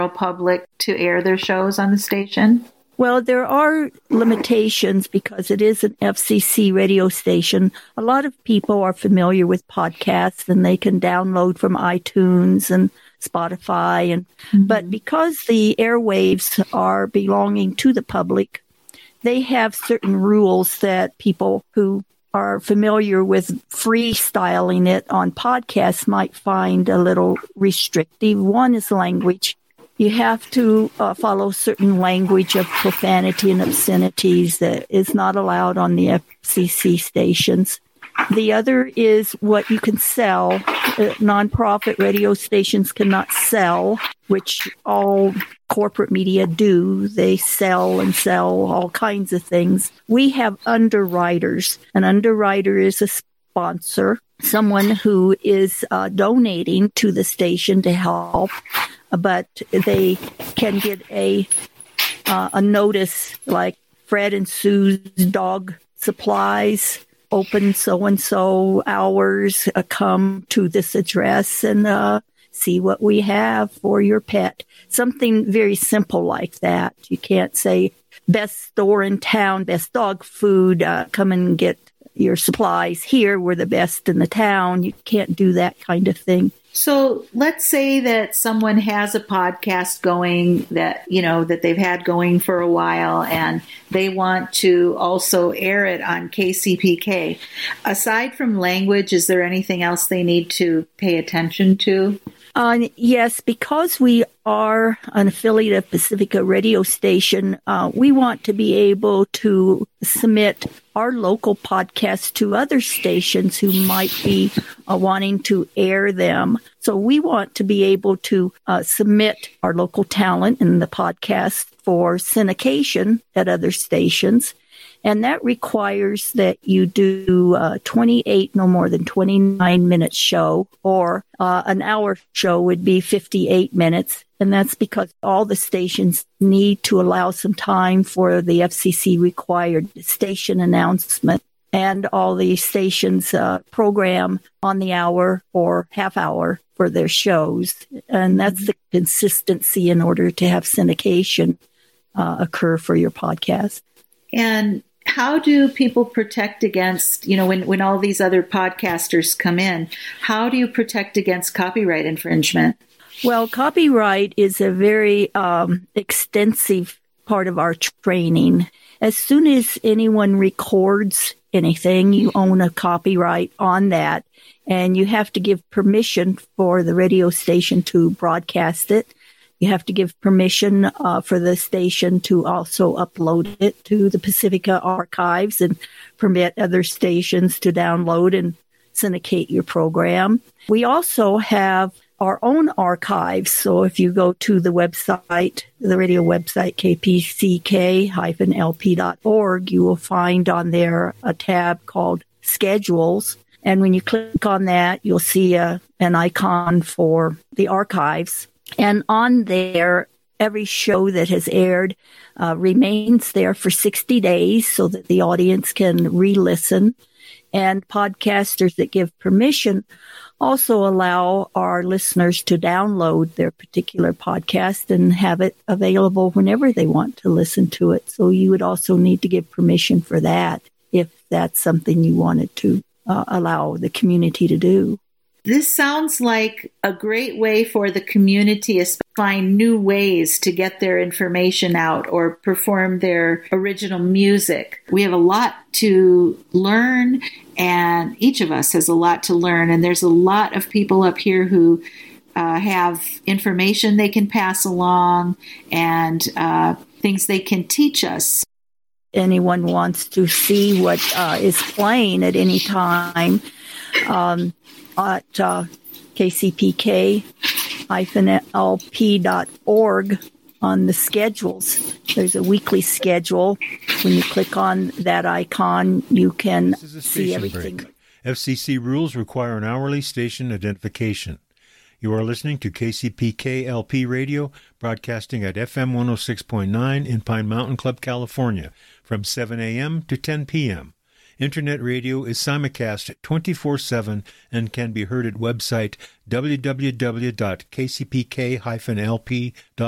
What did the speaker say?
general public to air their shows on the station? Well, there are limitations because it is an FCC radio station. A lot of people are familiar with podcasts and they can download from iTunes and Spotify. But because the airwaves are belonging to the public, they have certain rules that people who are familiar with freestyling it on podcasts might find a little restrictive. One is language. You have to follow certain language of profanity and obscenities that is not allowed on the FCC stations. The other is what you can sell. Nonprofit radio stations cannot sell, which all corporate media do. They sell all kinds of things. We have underwriters. An underwriter is a sponsor, someone who is donating to the station to help, but they can get a notice like Fred and Sue's dog supplies, open so-and-so hours, come to this address and see what we have for your pet. Something very simple like that. You can't say, best store in town, best dog food, come and get your supplies here. We're the best in the town. You can't do that kind of thing. So let's say that someone has a podcast going that they've had going for a while and they want to also air it on KCPK. Aside from language, is there anything else they need to pay attention to? Yes, because we are an affiliate of Pacifica radio station, we want to be able to submit our local podcasts to other stations who might be wanting to air them. So we want to be able to submit our local talent in the podcast for syndication at other stations. And that requires that you do 28, no more than 29-minute show, or an hour show would be 58 minutes. And that's because all the stations need to allow some time for the FCC required station announcement. And all the stations program on the hour or half hour for their shows. And that's the consistency in order to have syndication occur for your podcast. And how do people protect against, when all these other podcasters come in, how do you protect against copyright infringement? Well, copyright is a very extensive part of our training. As soon as anyone records anything, you own a copyright on that, and you have to give permission for the radio station to broadcast it. You have to give permission for the station to also upload it to the Pacifica archives and permit other stations to download and syndicate your program. We also have our own archives. So if you go to the website, the radio website, kpck-lp.org, you will find on there a tab called Schedules. And when you click on that, you'll see an icon for the archives. And on there, every show that has aired remains there for 60 days so that the audience can re-listen. And podcasters that give permission also allow our listeners to download their particular podcast and have it available whenever they want to listen to it. So you would also need to give permission for that if that's something you wanted to allow the community to do. This sounds like a great way for the community to find new ways to get their information out or perform their original music. We have a lot to learn, and each of us has a lot to learn. And there's a lot of people up here who have information they can pass along and things they can teach us. Anyone wants to see what is playing at any time, at kcpk-lp.org on the schedules. There's a weekly schedule. When you click on that icon, you can see everything. Break. FCC rules require an hourly station identification. You are listening to KCPK-LP Radio, broadcasting at FM 106.9 in Pine Mountain Club, California, from 7 a.m. to 10 p.m. Internet radio is simulcast 24/7 and can be heard at website www.kcpk-lp.org.